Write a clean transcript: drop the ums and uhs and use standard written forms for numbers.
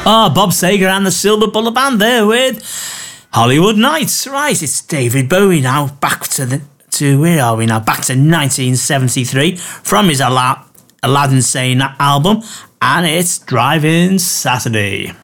Bob Seger and the Silver Bullet Band there with Hollywood Nights. Right, it's David Bowie now. Back to where are we now? Back to 1973 from his Aladdin Sane album, and it's Drive-In Saturday.